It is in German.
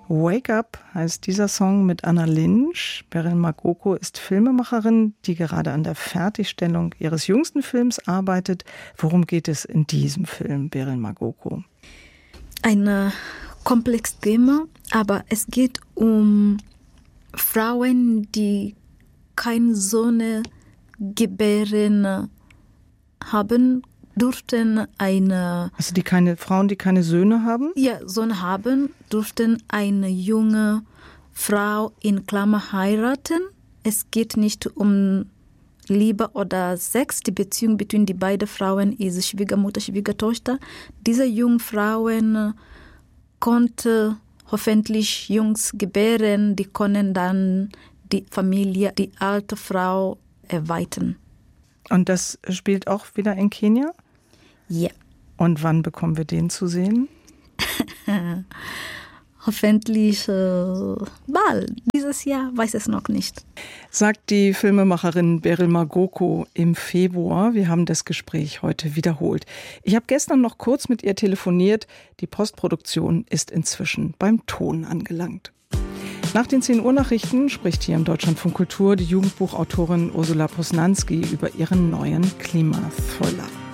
Wake Up heißt dieser Song mit Anna Lynch. Beryl Magoko ist Filmemacherin, die gerade an der Fertigstellung ihres jüngsten Films arbeitet. Worum geht es in diesem Film, Beryl Magoko? Ein komplexes Thema, aber es geht um Frauen, die keine Sohn gebären haben, durften eine... Also Frauen, die keine Söhne haben? Ja, Sohn haben, durften eine junge Frau in Klammer heiraten. Es geht nicht um Liebe oder Sex. Die Beziehung zwischen die beiden Frauen ist Schwiegermutter, Schwiegertochter. Diese jungen Frauen konnten hoffentlich Jungs gebären, die können dann die Familie, die alte Frau erweitern. Und das spielt auch wieder in Kenia? Ja. Und wann bekommen wir den zu sehen? Hoffentlich bald. Dieses Jahr weiß es noch nicht. Sagt die Filmemacherin Beryl Magoko im Februar. Wir haben das Gespräch heute wiederholt. Ich habe gestern noch kurz mit ihr telefoniert. Die Postproduktion ist inzwischen beim Ton angelangt. Nach den 10 Uhr Nachrichten spricht hier im Deutschlandfunk Kultur die Jugendbuchautorin Ursula Posnanski über ihren neuen Klimathriller.